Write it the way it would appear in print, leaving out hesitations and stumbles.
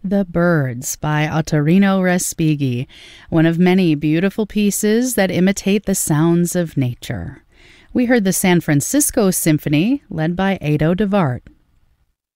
The Birds by Ottorino Respighi, one of many beautiful pieces that imitate the sounds of nature. We heard the San Francisco Symphony, led by Ado de Wart.